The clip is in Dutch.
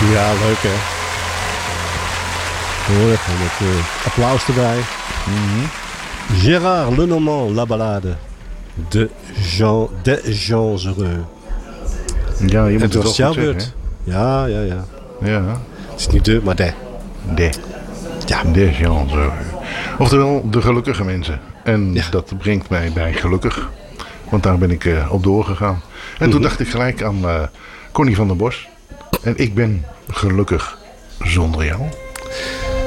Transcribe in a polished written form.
Ja, leuk hè. Hoor, met applaus erbij. Gérard Lenormand, La Ballade. De Gens Heureux. Ja, je moet Het het was wel jouw goed beurt. zeggen, Ja. hè? Ja, Het is niet de, maar de. de Gens Heureux. Oftewel, de gelukkige mensen. En dat brengt mij bij gelukkig. Want daar ben ik op doorgegaan. En toen dacht ik gelijk aan Connie van der Bos. En ik ben gelukkig zonder jou.